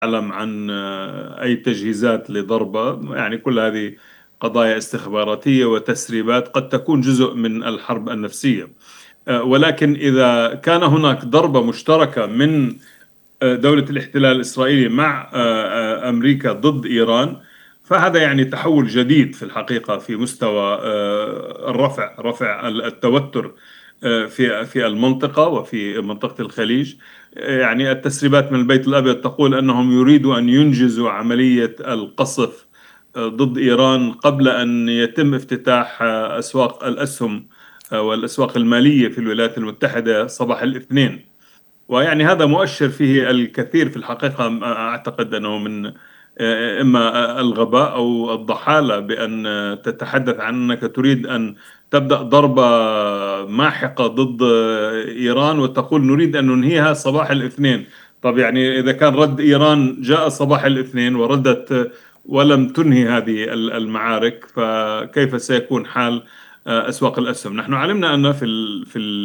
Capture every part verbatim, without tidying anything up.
يعلم عن أي تجهيزات لضربة. يعني كل هذه قضايا استخباراتية وتسريبات قد تكون جزء من الحرب النفسية. ولكن إذا كان هناك ضربة مشتركة من دولة الاحتلال الإسرائيلي مع أمريكا ضد إيران، فهذا يعني تحول جديد في الحقيقة في مستوى الرفع رفع التوتر في في المنطقة وفي منطقة الخليج. يعني التسريبات من البيت الأبيض تقول أنهم يريدوا أن ينجزوا عملية القصف ضد إيران قبل أن يتم افتتاح أسواق الأسهم والأسواق المالية في الولايات المتحدة صباح الاثنين. ويعني هذا مؤشر فيه الكثير في الحقيقة. أعتقد أنه من إما الغباء أو الضحالة بأن تتحدث عن أنك تريد أن تبدأ ضربة ماحقة ضد إيران وتقول نريد أن ننهيها صباح الاثنين. طب يعني إذا كان رد إيران جاء صباح الاثنين وردت ولم تنهي هذه المعارك، فكيف سيكون حال أسواق الأسهم؟ نحن علمنا أن في ال في ال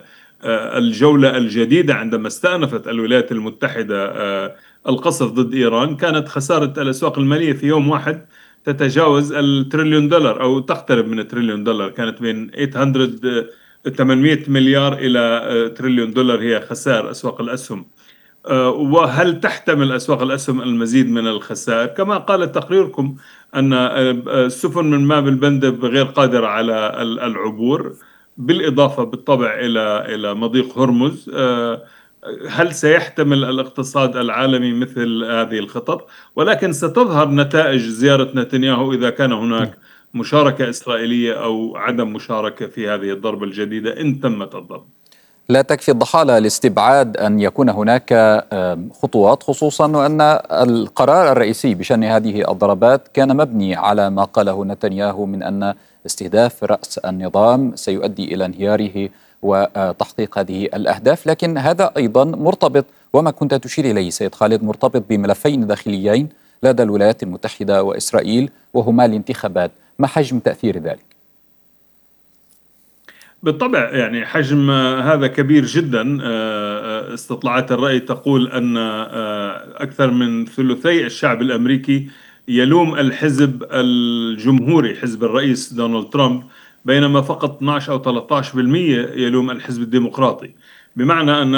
الجولة الجديدة عندما استأنفت الولايات المتحدة القصف ضد إيران، كانت خسارة الأسواق المالية في يوم واحد تتجاوز التريليون دولار أو تقترب من التريليون دولار. كانت بين ثمانمئة ثمانمئة مليار إلى تريليون دولار هي خسائر أسواق الأسهم. وهل تحتمل أسواق الأسهم المزيد من الخسائر؟ كما قال تقريركم أن السفن من باب المندب غير قادرة على العبور، بالإضافة بالطبع إلى إلى مضيق هرمز. هل سيحتمل الاقتصاد العالمي مثل هذه الخطط؟ ولكن ستظهر نتائج زيارة نتنياهو إذا كان هناك مشاركة إسرائيلية أو عدم مشاركة في هذه الضربة الجديدة إن تمت الضربة. لا تكفي الضحالة لاستبعاد أن يكون هناك خطوات، خصوصا أن القرار الرئيسي بشأن هذه الضربات كان مبني على ما قاله نتنياهو من أن استهداف رأس النظام سيؤدي إلى انهياره وتحقيق هذه الأهداف. لكن هذا أيضا مرتبط، وما كنت تشير إليه سيد خالد، مرتبط بملفين داخليين لدى الولايات المتحدة وإسرائيل، وهما الانتخابات. ما حجم تأثير ذلك؟ بالطبع يعني حجم هذا كبير جدا. استطلاعات الرأي تقول أن أكثر من ثلثي الشعب الأمريكي يلوم الحزب الجمهوري، حزب الرئيس دونالد ترامب، بينما فقط اثني عشر أو ثلاثة عشر بالمئة يلوم الحزب الديمقراطي. بمعنى أن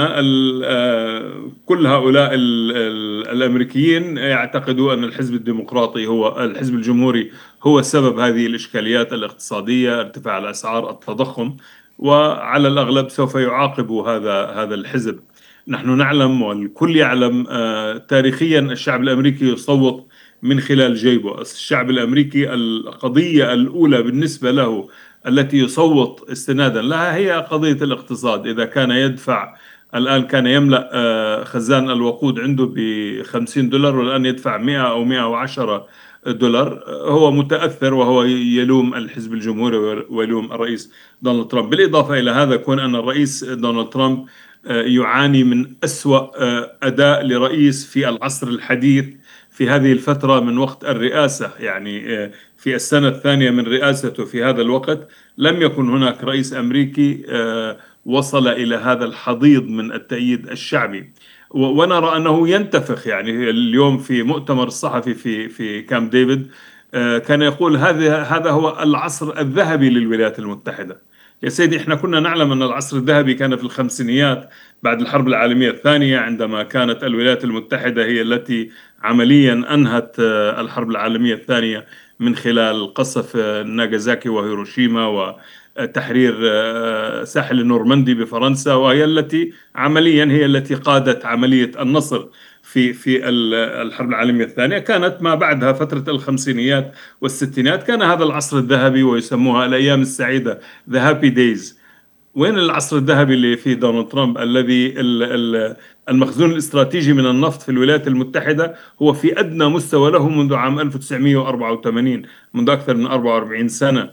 كل هؤلاء الأمريكيين يعتقدوا أن الحزب الديمقراطي هو الحزب الجمهوري هو سبب هذه الإشكاليات الاقتصادية، ارتفاع الأسعار، التضخم، وعلى الأغلب سوف يعاقب هذا هذا الحزب. نحن نعلم والكل يعلم تاريخيا الشعب الأمريكي يصوت من خلال جيبه. الشعب الأمريكي القضية الأولى بالنسبة له التي يصوت استنادا لها هي قضية الاقتصاد. إذا كان يدفع الآن، كان يملأ خزان الوقود عنده بخمسين دولار والآن يدفع مئة أو مئة وعشرة دولار، هو متأثر وهو يلوم الحزب الجمهوري ويلوم الرئيس دونالد ترامب. بالإضافة إلى هذا، كون أن الرئيس دونالد ترامب يعاني من أسوأ أداء لرئيس في العصر الحديث في هذه الفترة من وقت الرئاسة. يعني في السنة الثانية من رئاسته في هذا الوقت لم يكن هناك رئيس أمريكي وصل إلى هذا الحضيض من التأييد الشعبي. ونرى أنه ينتفخ. يعني اليوم في مؤتمر الصحفي في في كامب ديفيد كان يقول هذا هذا هو العصر الذهبي للولايات المتحدة. يا سيدي، احنا كنا نعلم أن العصر الذهبي كان في الخمسينيات بعد الحرب العالمية الثانية، عندما كانت الولايات المتحدة هي التي عمليا أنهت الحرب العالمية الثانية من خلال قصف ناغازاكي وهيروشيما وتحرير ساحل النورماندي بفرنسا، وهي التي عمليا هي التي قادت عملية النصر في في الحرب العالمية الثانية. كانت ما بعدها فترة الخمسينيات والستينات كان هذا العصر الذهبي، ويسموها الأيام السعيدة The Happy Days. وين العصر الذهبي اللي فيه دونالد ترامب، الذي المخزون الاستراتيجي من النفط في الولايات المتحدة هو في أدنى مستوى له منذ عام ألف وتسعمئة وأربعة وثمانين، منذ أكثر من أربعة وأربعين سنة.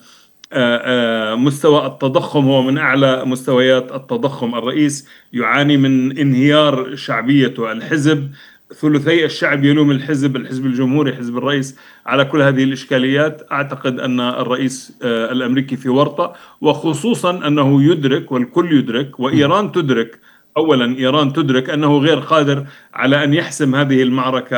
مستوى التضخم هو من أعلى مستويات التضخم. الرئيس يعاني من انهيار شعبيته. الحزب، ثلثي الشعب يلوم الحزب الحزب الجمهوري، حزب الرئيس، على كل هذه الإشكاليات. أعتقد أن الرئيس الأمريكي في ورطة، وخصوصا أنه يدرك والكل يدرك وإيران تدرك أولا إيران تدرك أنه غير قادر على أن يحسم هذه المعركة